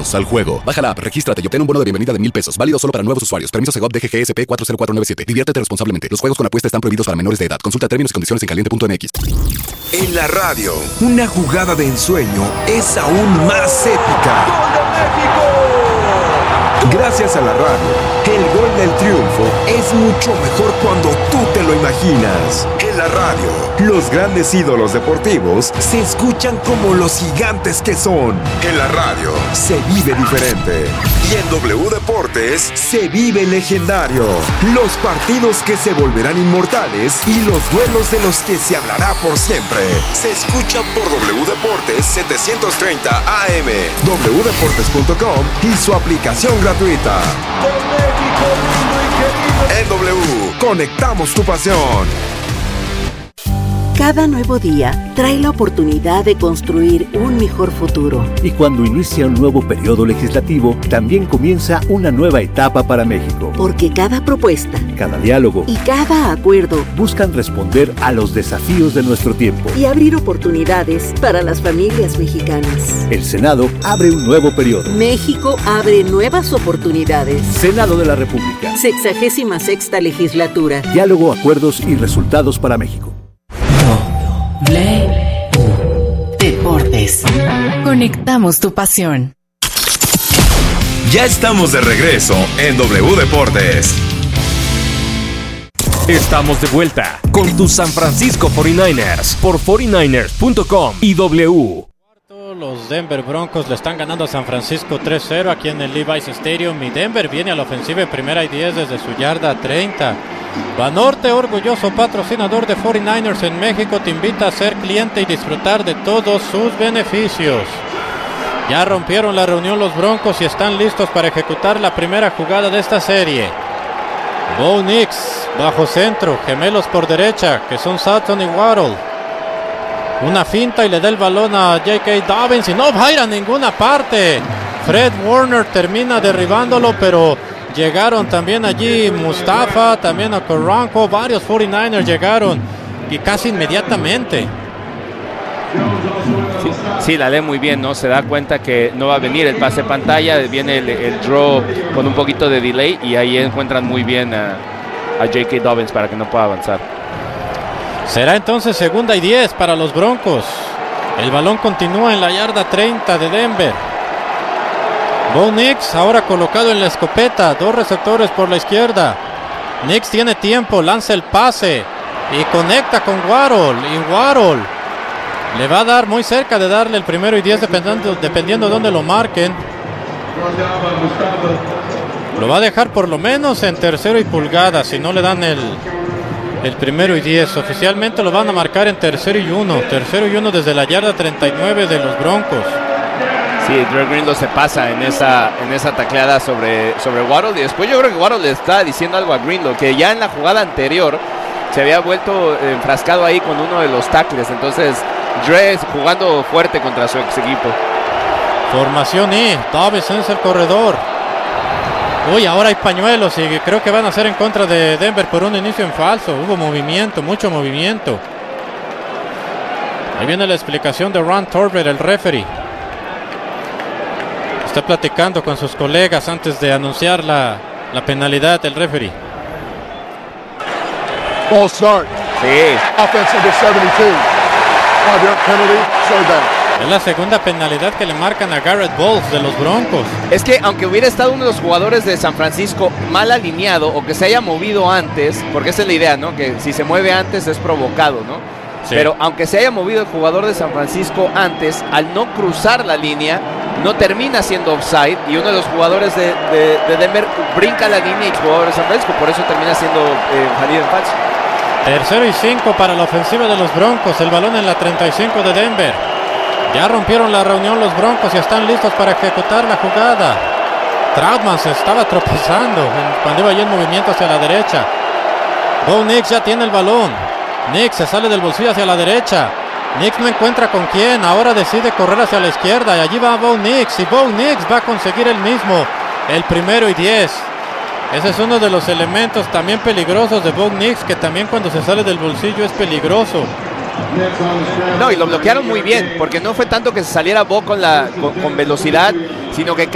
Vamos al juego. Baja la app, regístrate y obtén un bono de bienvenida de $1,000. Válido solo para nuevos usuarios. Permiso Segov DGGSP 40497. Diviértete responsablemente. Los juegos con apuesta están prohibidos para menores de edad. Consulta términos y condiciones en caliente.mx. En la radio, una jugada de ensueño es aún más épica. ¡Gol de México! Gracias a la radio, el gol del triunfo es mucho mejor cuando tú te lo imaginas. En la radio, los grandes ídolos deportivos se escuchan como los gigantes que son. En la radio, se vive diferente. Y en W Deportes, se vive legendario. Los partidos que se volverán inmortales y los duelos de los que se hablará por siempre. Se escuchan por W Deportes 730 AM, wdeportes.com y su aplicación gratuita. ¡Con México lindo y querido! En W, conectamos tu pasión. Cada nuevo día trae la oportunidad de construir un mejor futuro. Y cuando inicia un nuevo periodo legislativo, también comienza una nueva etapa para México. Porque cada propuesta, cada diálogo y cada acuerdo buscan responder a los desafíos de nuestro tiempo y abrir oportunidades para las familias mexicanas. El Senado abre un nuevo periodo. México abre nuevas oportunidades. Senado de la República. 66ª legislatura. Diálogo, acuerdos y resultados para México. W Deportes. Conectamos tu pasión. Ya estamos de regreso en W Deportes. Estamos de vuelta con tus San Francisco 49ers por 49ers.com y W. Los Denver Broncos le están ganando a San Francisco 3-0 aquí en el Levi's Stadium. Y Denver viene a la ofensiva en primera y 10 desde su yarda 30. Banorte, orgulloso patrocinador de 49ers en México, te invita a ser cliente y disfrutar de todos sus beneficios. Ya rompieron la reunión los Broncos y están listos para ejecutar la primera jugada de esta serie. Bo Nix, bajo centro, gemelos por derecha, que son Sutton y Waddle. Una finta y le da el balón a J.K. Dobbins y no va a ir a ninguna parte. Fred Warner termina derribándolo, pero llegaron también allí Mustafa, también a Okoronkwo, varios 49ers llegaron y casi inmediatamente. Sí, la lee muy bien, ¿no? Se da cuenta que no va a venir el pase pantalla, viene el draw con un poquito de delay y ahí encuentran muy bien a J.K. Dobbins para que no pueda avanzar. Será entonces segunda y 10 para los Broncos. El balón continúa en la yarda 30 de Denver. Bo Nix ahora colocado en la escopeta, dos receptores por la izquierda. Nix tiene tiempo, lanza el pase y conecta con Waddle. Y Waddle le va a dar muy cerca de darle el primero y 10 dependiendo de dónde lo marquen. Lo va a dejar por lo menos en tercero y pulgada si no le dan el primero y 10. Oficialmente lo van a marcar en tercero y 1. Tercero y 1 desde la yarda 39 de los Broncos. Sí, Dre Greenlaw se pasa en esa tacleada sobre Waddle. Y después yo creo que Waddle le está diciendo algo a Greenlaw, que ya en la jugada anterior se había vuelto enfrascado ahí con uno de los tackles. Entonces Dre jugando fuerte contra su ex equipo. Formación y Dobbins es el corredor. Uy, ahora hay pañuelos y creo que van a ser en contra de Denver por un inicio en falso. Hubo movimiento, mucho movimiento. Ahí viene la explicación de Ron Torbert, el referee. Está platicando con sus colegas antes de anunciar la penalidad del referee. Ball start. Sí. Offense number 72. 5-yard penalty, third down. Es la segunda penalidad que le marcan a Garrett Bowles de los Broncos. Es que aunque hubiera estado uno de los jugadores de San Francisco mal alineado o que se haya movido antes, porque esa es la idea, ¿no? Que si se mueve antes es provocado, ¿no? Sí. Pero aunque se haya movido el jugador de San Francisco antes, al no cruzar la línea, no termina siendo offside y uno de los jugadores de Denver brinca la línea y el jugador de San Francisco, por eso termina siendo salido en falso. Tercero y 5 para la ofensiva de los Broncos, el balón en la 35 de Denver. Ya rompieron la reunión los Broncos y están listos para ejecutar la jugada. Trautman se estaba tropezando cuando iba allí en movimiento hacia la derecha. Bo Nix ya tiene el balón. Nix se sale del bolsillo hacia la derecha. Nix no encuentra con quién. Ahora decide correr hacia la izquierda y allí va Bo Nix. Y Bo Nix va a conseguir el mismo, el primero y 10. Ese es uno de los elementos también peligrosos de Bo Nix, que también cuando se sale del bolsillo es peligroso. No, y lo bloquearon muy bien, porque no fue tanto que se saliera Bo con velocidad, sino que